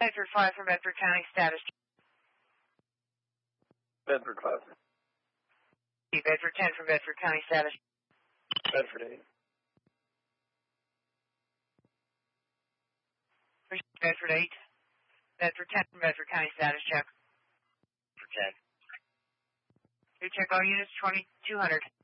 Bedford 5 from Bedford County, status. Bedford 5. Bedford 10 from Bedford County, status. Bedford 8. Bedford 8. Bedford 10 from Bedford County, status check. Bedford 10. You check all units 2200.